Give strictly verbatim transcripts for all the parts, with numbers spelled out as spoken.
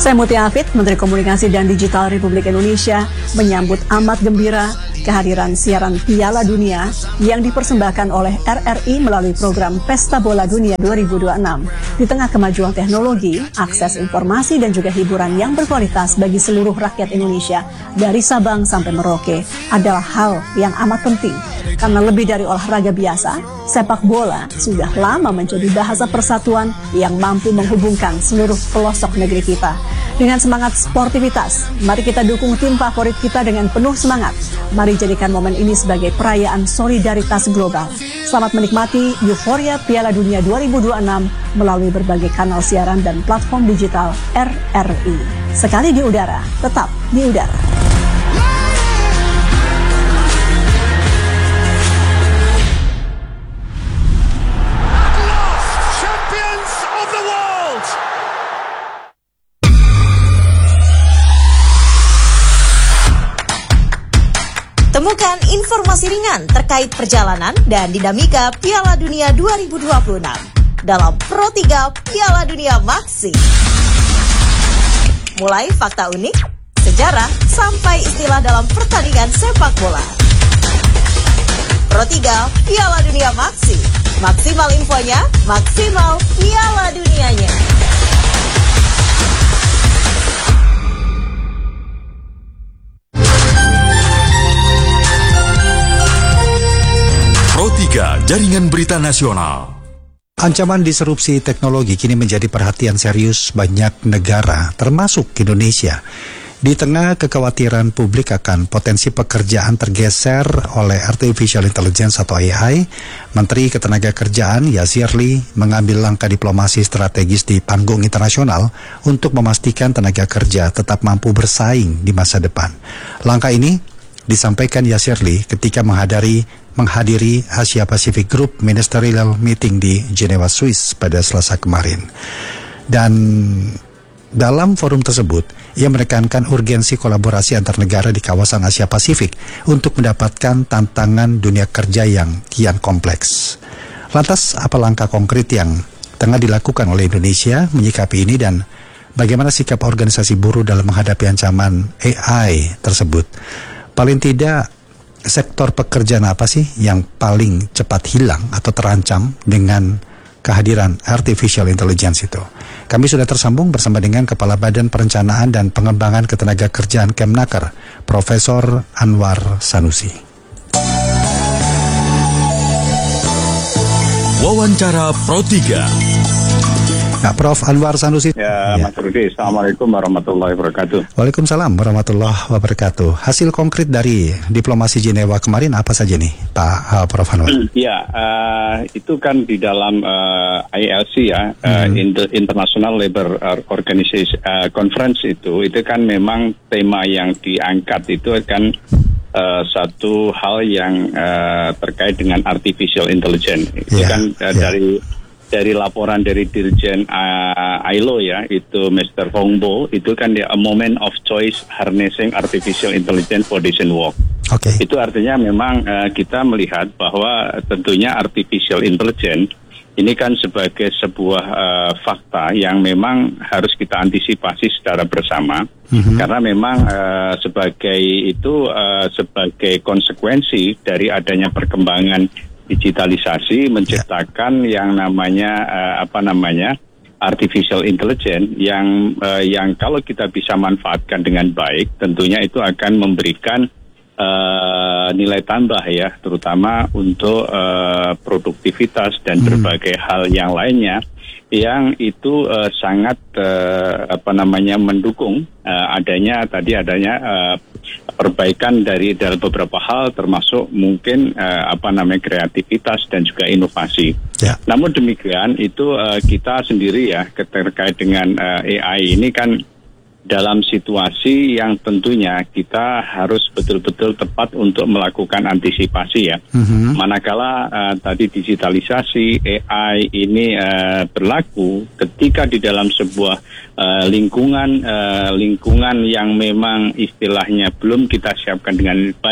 Saya Mutia Hafid, Menteri Komunikasi dan Digital Republik Indonesia, menyambut amat gembira kehadiran siaran Piala Dunia yang dipersembahkan oleh R R I melalui program Pesta Bola Dunia dua ribu dua puluh enam. Di tengah kemajuan teknologi, akses informasi dan juga hiburan yang berkualitas bagi seluruh rakyat Indonesia dari Sabang sampai Merauke adalah hal yang amat penting. Karena lebih dari olahraga biasa, sepak bola sudah lama menjadi bahasa persatuan yang mampu menghubungkan seluruh pelosok negeri kita. Dengan semangat sportivitas, mari kita dukung tim favorit kita dengan penuh semangat. Mari jadikan momen ini sebagai perayaan solidaritas global. Selamat menikmati euforia Piala Dunia dua ribu dua puluh enam melalui berbagai kanal siaran dan platform digital R R I. Sekali di udara, tetap di udara. Temukan informasi ringan terkait perjalanan dan dinamika Piala Dunia dua ribu dua puluh enam dalam Pro tiga Piala Dunia Maxi. Mulai fakta unik, sejarah, sampai istilah dalam pertandingan sepak bola. Pro tiga Piala Dunia Maxi. Maksimal infonya, maksimal Piala Dunianya. Pro tiga Jaringan Berita Nasional. Ancaman disrupsi teknologi kini menjadi perhatian serius banyak negara, termasuk Indonesia. Di tengah kekhawatiran publik akan potensi pekerjaan tergeser oleh Artificial Intelligence atau A I, Menteri Ketenagakerjaan Yasir Lee mengambil langkah diplomasi strategis di panggung internasional untuk memastikan tenaga kerja tetap mampu bersaing di masa depan. Langkah ini disampaikan Yasir Lee ketika menghadiri menghadiri Asia Pacific Group Ministerial Meeting di Jenewa, Swiss pada Selasa kemarin. Dan dalam forum tersebut, ia menekankan urgensi kolaborasi antar negara di kawasan Asia Pasifik untuk mendapatkan tantangan dunia kerja yang kian kompleks. Lantas, apa langkah konkret yang tengah dilakukan oleh Indonesia menyikapi ini dan bagaimana sikap organisasi buruh dalam menghadapi ancaman A I tersebut? Paling tidak, sektor pekerjaan apa sih yang paling cepat hilang atau terancam dengan kehadiran Artificial Intelligence itu? Kami sudah tersambung bersama dengan Kepala Badan Perencanaan dan Pengembangan Ketenagakerjaan Kemnaker, Profesor Anwar Sanusi. Wawancara Pro tiga. Nah, Prof Anwar Sanusi. Ya, ya, Mas Rudi, Assalamualaikum warahmatullahi wabarakatuh. Waalaikumsalam warahmatullahi wabarakatuh. Hasil konkret dari diplomasi Jenewa kemarin apa saja nih, Pak uh, Prof Anwar? Ya, uh, itu kan di dalam uh, I L C ya, uh, hmm. International Labour Organization uh, Conference itu, itu kan memang tema yang diangkat itu kan uh, satu hal yang uh, terkait dengan Artificial Intelligence. Itu yeah, kan uh, yeah. dari Dari laporan dari Dirjen uh, I L O ya, itu mister Hongbo, itu kan dia a moment of choice harnessing artificial intelligence for decent work. Okay. Itu artinya memang uh, kita melihat bahwa tentunya artificial intelligence ini kan sebagai sebuah uh, fakta yang memang harus kita antisipasi secara bersama, mm-hmm. karena memang uh, sebagai itu uh, sebagai konsekuensi dari adanya perkembangan digitalisasi menciptakan yeah. yang namanya uh, apa namanya artificial intelligence yang uh, yang kalau kita bisa manfaatkan dengan baik tentunya itu akan memberikan uh, nilai tambah ya, terutama untuk uh, produktivitas dan hmm. berbagai hal yang lainnya yang itu uh, sangat uh, apa namanya mendukung uh, adanya tadi adanya uh, perbaikan dari dalam beberapa hal termasuk mungkin uh, apa namanya kreativitas dan juga inovasi. Ya. Namun demikian itu uh, kita sendiri ya terkait dengan uh, A I ini kan dalam situasi yang tentunya kita harus betul-betul tepat untuk melakukan antisipasi ya. Mm-hmm. Manakala uh, tadi digitalisasi A I ini uh, berlaku ketika di dalam sebuah uh, lingkungan uh, lingkungan yang memang istilahnya belum kita siapkan dengan baik,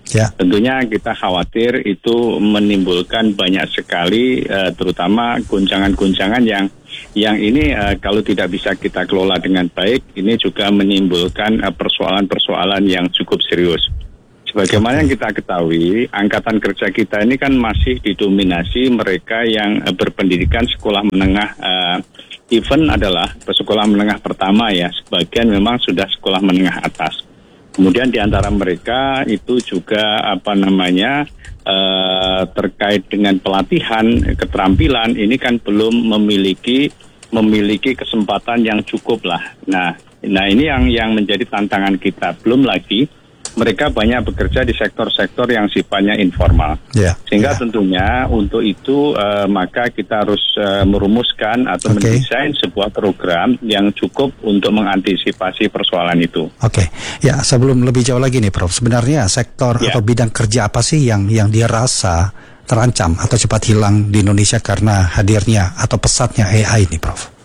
Ya. Tentunya kita khawatir itu menimbulkan banyak sekali, uh, terutama guncangan-guncangan yang yang ini uh, kalau tidak bisa kita kelola dengan baik, ini juga menimbulkan uh, persoalan-persoalan yang cukup serius. Sebagaimana yang kita ketahui, angkatan kerja kita ini kan masih didominasi mereka yang uh, berpendidikan sekolah menengah, uh, even adalah sekolah menengah pertama ya, sebagian memang sudah sekolah menengah atas. Kemudian di antara mereka itu juga apa namanya uh, terkait dengan pelatihan keterampilan ini kan belum memiliki memiliki kesempatan yang cukup lah. Nah, nah ini yang yang menjadi tantangan kita. Belum lagi mereka banyak bekerja di sektor-sektor yang sifatnya informal. Yeah, Sehingga yeah. tentunya untuk itu uh, maka kita harus uh, merumuskan atau okay. mendesain sebuah program yang cukup untuk mengantisipasi persoalan itu. Oke, okay. ya sebelum lebih jauh lagi nih Prof, sebenarnya sektor yeah. atau bidang kerja apa sih yang yang dirasa terancam atau cepat hilang di Indonesia karena hadirnya atau pesatnya A I ini Prof?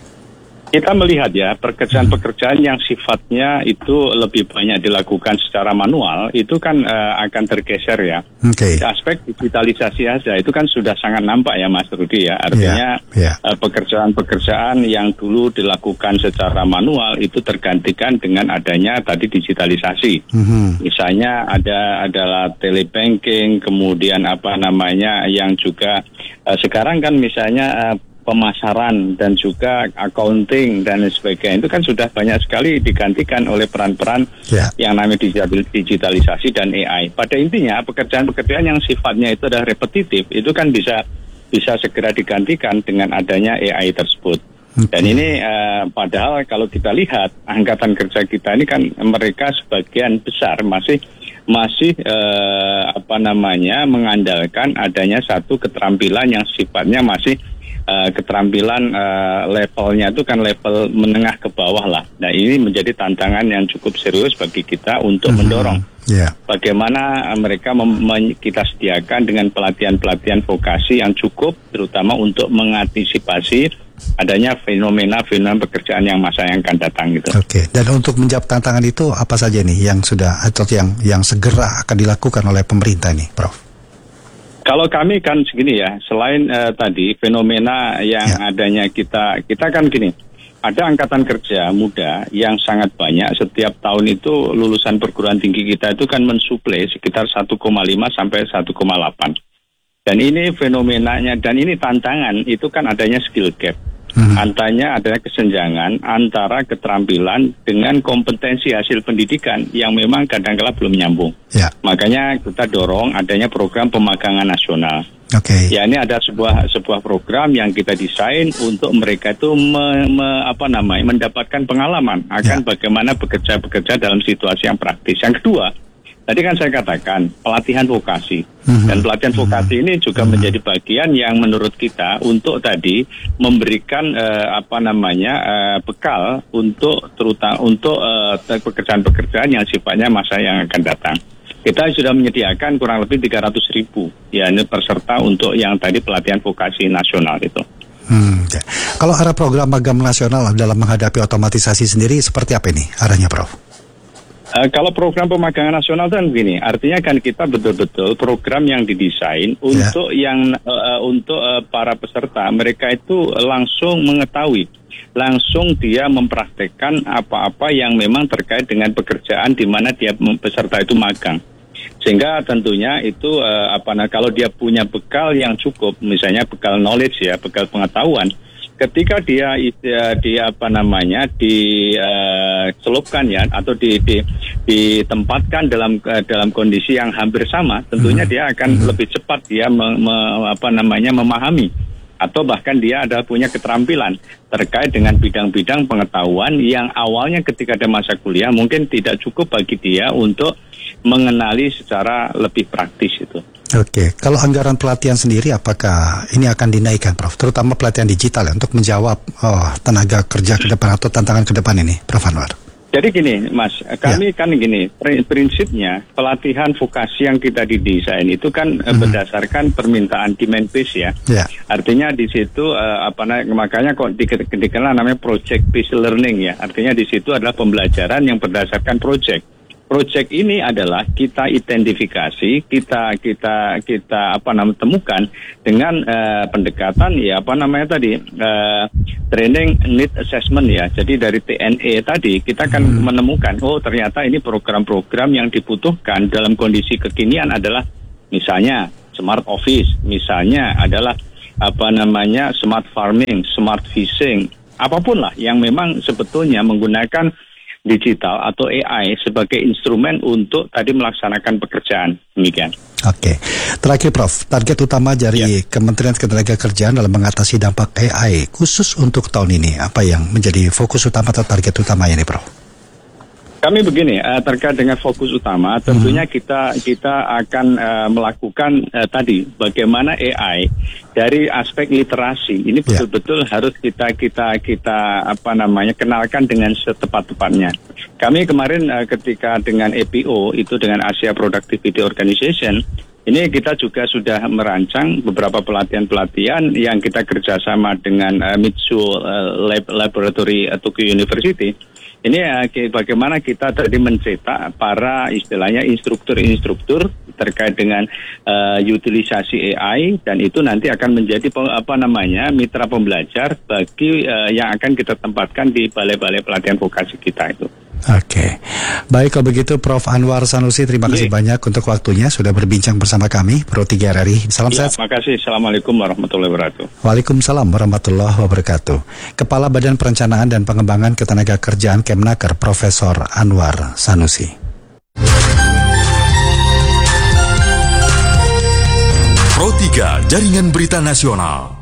Kita melihat ya, pekerjaan-pekerjaan yang sifatnya itu lebih banyak dilakukan secara manual, itu kan uh, akan tergeser ya. Okay. Aspek digitalisasi aja, itu kan sudah sangat nampak ya Mas Rudi ya. Artinya yeah, yeah. Uh, pekerjaan-pekerjaan yang dulu dilakukan secara manual, itu tergantikan dengan adanya tadi digitalisasi. Mm-hmm. Misalnya ada adalah telebanking, kemudian apa namanya, yang juga uh, sekarang kan misalnya... Uh, pemasaran dan juga accounting dan sebagainya itu kan sudah banyak sekali digantikan oleh peran-peran yeah. yang namanya digitalisasi dan A I. Pada intinya pekerjaan-pekerjaan yang sifatnya itu adalah repetitif itu kan bisa bisa segera digantikan dengan adanya A I tersebut. Okay. Dan ini uh, padahal kalau kita lihat angkatan kerja kita ini kan mereka sebagian besar masih masih uh, apa namanya mengandalkan adanya satu keterampilan yang sifatnya masih Uh, keterampilan uh, levelnya itu kan level menengah ke bawah lah. Nah ini menjadi tantangan yang cukup serius bagi kita untuk mm-hmm. mendorong yeah. bagaimana uh, mereka mem- mem- kita sediakan dengan pelatihan-pelatihan vokasi yang cukup, terutama untuk mengantisipasi adanya fenomena-fenomena pekerjaan yang masa yang akan datang gitu. Oke. Okay. Dan untuk menjawab tantangan itu apa saja nih yang sudah atau yang yang segera akan dilakukan oleh pemerintah nih, Prof? Kalau kami kan segini ya, selain uh, tadi fenomena yang ya. adanya kita, kita kan gini, ada angkatan kerja muda yang sangat banyak, setiap tahun itu lulusan perguruan tinggi kita itu kan mensuplai sekitar satu koma lima sampai satu koma delapan. Dan ini fenomenanya, dan ini tantangan, itu kan adanya skill gap. Hmm. Antanya adanya kesenjangan antara keterampilan dengan kompetensi hasil pendidikan yang memang kadang-kala belum nyambung. Ya. Makanya kita dorong adanya program pemagangan nasional. Oke. Okay. Ya ini ada sebuah sebuah program yang kita desain untuk mereka itu me, me, apa namanya mendapatkan pengalaman akan ya. bagaimana bekerja-bekerja dalam situasi yang praktis. Yang kedua, tadi kan saya katakan pelatihan vokasi mm-hmm. dan pelatihan vokasi mm-hmm. ini juga mm-hmm. menjadi bagian yang menurut kita untuk tadi memberikan uh, apa namanya uh, bekal untuk terutama untuk uh, pekerjaan-pekerjaan yang sifatnya masa yang akan datang. Kita sudah menyediakan kurang lebih tiga ratus ribu ya ini peserta untuk yang tadi pelatihan vokasi nasional itu. Hmm, okay. Kalau arah program magang nasional dalam menghadapi otomatisasi sendiri seperti apa ini arahnya, Prof? Uh, kalau program pemagangan nasional kan begini, artinya kan kita betul-betul program yang didesain yeah. untuk yang uh, untuk uh, para peserta, mereka itu langsung mengetahui, langsung dia mempraktekkan apa-apa yang memang terkait dengan pekerjaan di mana dia peserta itu magang. Sehingga tentunya itu uh, apa nah kalau dia punya bekal yang cukup, misalnya bekal knowledge ya, bekal pengetahuan. Ketika dia dia, dia apa namanya dicelupkan uh, ya atau di, di, ditempatkan dalam uh, dalam kondisi yang hampir sama, tentunya dia akan lebih cepat dia me, me, apa namanya memahami atau bahkan dia ada punya keterampilan terkait dengan bidang-bidang pengetahuan yang awalnya ketika ada masa kuliah mungkin tidak cukup bagi dia untuk mengenali secara lebih praktis itu. Oke, kalau anggaran pelatihan sendiri apakah ini akan dinaikkan, Prof? Terutama pelatihan digital ya, untuk menjawab oh, tenaga kerja ke depan atau tantangan ke depan ini, Prof Anwar. Jadi gini, Mas, kami ya. kan gini, prinsipnya pelatihan vokasi yang kita didesain itu kan mm-hmm. berdasarkan permintaan demand base ya. ya. Artinya di situ uh, apa makanya kok dikenal namanya project based learning ya. Artinya di situ adalah pembelajaran yang berdasarkan project. Proyek ini adalah kita identifikasi, kita kita kita apa namanya temukan dengan uh, pendekatan ya apa namanya tadi uh, training need assessment ya. Jadi dari T N E tadi kita akan hmm. menemukan oh ternyata ini program-program yang dibutuhkan dalam kondisi kekinian adalah misalnya smart office, misalnya adalah apa namanya smart farming, smart fishing, apapun lah yang memang sebetulnya menggunakan digital atau A I sebagai instrumen untuk tadi melaksanakan pekerjaan. Demikian. Oke, terakhir Prof, target utama dari ya. Kementerian Ketenagakerjaan dalam mengatasi dampak A I khusus untuk tahun ini, apa yang menjadi fokus utama atau target utamanya nih Prof? Kami begini, uh, terkait dengan fokus utama, tentunya hmm. kita kita akan uh, melakukan uh, tadi bagaimana A I dari aspek literasi ini betul-betul yeah. harus kita kita kita apa namanya kenalkan dengan setepat-tepatnya. Kami kemarin uh, ketika dengan A P O itu dengan Asia Productivity Organization ini kita juga sudah merancang beberapa pelatihan-pelatihan yang kita kerjasama dengan uh, Mitsuo uh, Lab Laboratory uh, Tokyo University. Ini uh, bagaimana kita tadi mencetak para istilahnya instruktur-instruktur terkait dengan uh, utilisasi A I dan itu nanti akan menjadi apa namanya mitra pembelajar bagi uh, yang akan kita tempatkan di balai-balai pelatihan vokasi kita itu. Oke, baik kalau begitu Prof Anwar Sanusi, terima kasih Ye. banyak untuk waktunya sudah berbincang bersama kami Pro tiga R R I. Salam ya, sehat. Terima kasih. Assalamualaikum warahmatullahi wabarakatuh. Waalaikumsalam warahmatullahi wabarakatuh. Kepala Badan Perencanaan dan Pengembangan Ketenagakerjaan Kemnaker Profesor Anwar Sanusi. Pro tiga Jaringan Berita Nasional.